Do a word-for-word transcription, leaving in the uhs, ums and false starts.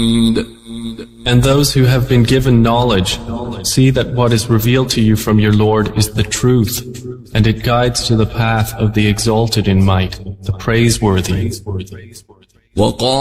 And those who have been given knowledge see that what is revealed to you from your Lord is the truth, and it guides to the path of the exalted in might, the praiseworthy.